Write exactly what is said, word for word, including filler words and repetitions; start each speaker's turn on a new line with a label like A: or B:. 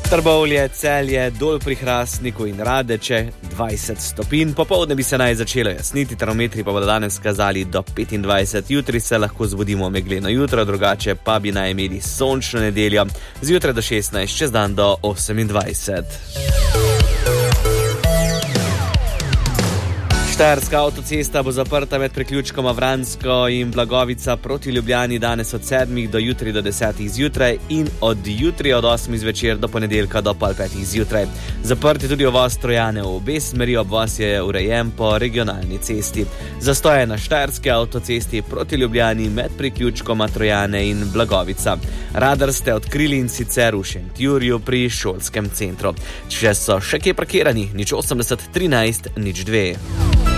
A: Trbovlje, Celje, Dol pri Hrastniku in Radeče dvajset stopinj. Popoldne bi se naj začelo jasniti, termometri pa bodo danes kazali do petindvajset. Jutri se lahko zbudimo megleno jutro, drugače pa bi naj imeli sončno nedeljo. Zjutraj do šestnajst, čez dan do osemindvajset. Štajerska avtocesta bo zaprta med priključkoma Vransko in Blagovica proti Ljubljani danes od sedmih do jutri do desetih zjutraj in od jutri od osmih zvečer do ponedeljka do pol petih zjutraj. Zaprt je tudi uvoz Trojane v obe smeri, obvoz je urejen po regionalni cesti. Zastoje na Štajerski avtocesti proti Ljubljani med priključkoma Trojane in Blagovica. Radar ste odkrili in sicer v Šentjurju pri šolskem centru. Če so še kje parkirani, nič osemdeset trinajst nič dve.